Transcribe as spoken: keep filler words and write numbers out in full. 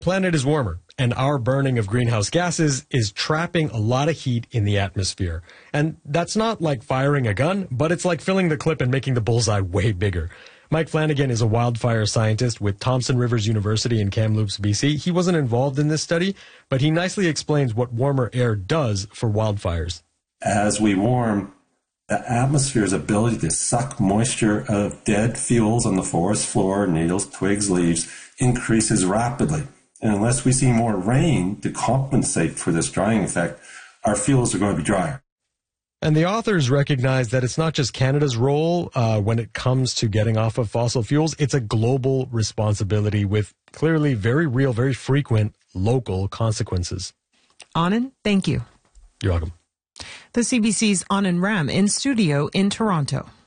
planet is warmer, and our burning of greenhouse gases is trapping a lot of heat in the atmosphere. And that's not like firing a gun, but it's like filling the clip and making the bullseye way bigger. Mike Flanagan is a wildfire scientist with Thompson Rivers University in Kamloops, B C. He wasn't involved in this study, but he nicely explains what warmer air does for wildfires. As we warm, the atmosphere's ability to suck moisture out of dead fuels on the forest floor, needles, twigs, leaves, increases rapidly. And unless we see more rain to compensate for this drying effect, our fuels are going to be drier. And the authors recognize that it's not just Canada's role uh, when it comes to getting off of fossil fuels. It's a global responsibility with clearly very real, very frequent local consequences. Anand, thank you. You're welcome. The C B C's Anand Ram in studio in Toronto.